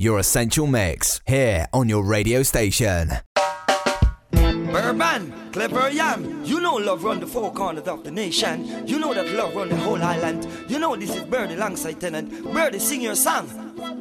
your essential mix, here on your radio station. Urban, Clever Yam, you know love run the four corners of the nation. You know that love run the whole island. You know this is Birdie alongside Tenant. Birdie, sing your song.